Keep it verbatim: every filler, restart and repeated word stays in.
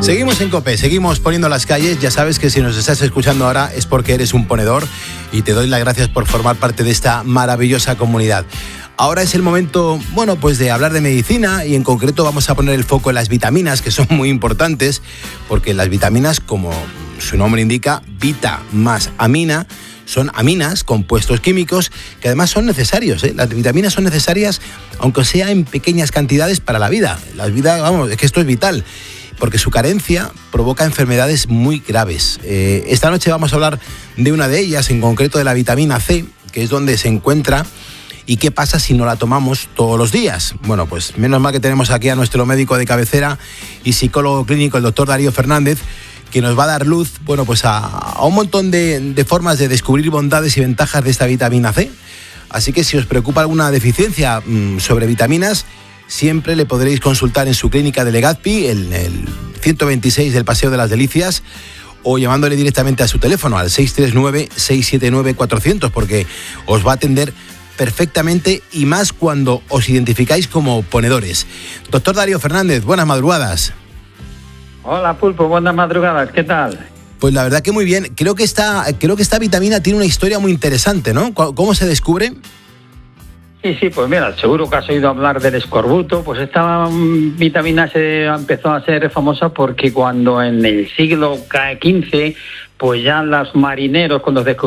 Seguimos en COPE, seguimos poniendo las calles. Ya sabes que si nos estás escuchando ahora es porque eres un ponedor y te doy las gracias por formar parte de esta maravillosa comunidad. Ahora es el momento, bueno, pues de hablar de medicina y en concreto vamos a poner el foco en las vitaminas, que son muy importantes, porque las vitaminas, como su nombre indica, vita más amina, son aminas, compuestos químicos, que además son necesarios, ¿eh? Las vitaminas son necesarias, aunque sea en pequeñas cantidades para la vida. La vida, vamos, es que esto es vital, porque su carencia provoca enfermedades muy graves. Eh, esta noche vamos a hablar de una de ellas, en concreto de la vitamina C, que es donde se encuentra. ¿Y qué pasa si no la tomamos todos los días? Bueno, pues menos mal que tenemos aquí a nuestro médico de cabecera y psicólogo clínico, el doctor Darío Fernández, que nos va a dar luz, bueno, pues a, a un montón de, de formas de descubrir bondades y ventajas de esta vitamina C. Así que si os preocupa alguna deficiencia mmm, sobre vitaminas, siempre le podréis consultar en su clínica de Legazpi, en el ciento veintiséis del Paseo de las Delicias, o llamándole directamente a su teléfono al seis tres nueve, seis siete nueve, cuatrocientos, porque os va a atender perfectamente y más cuando os identificáis como ponedores. Doctor Darío Fernández, buenas madrugadas. Hola Pulpo, buenas madrugadas, ¿qué tal? Pues la verdad que muy bien. Creo que esta, creo que esta vitamina tiene una historia muy interesante, ¿no? ¿Cómo se descubre? Sí, sí, pues mira, seguro que has oído hablar del escorbuto. Pues esta um, vitamina se empezó a ser famosa porque cuando en el siglo quince, pues ya los marineros, cuando descubrieron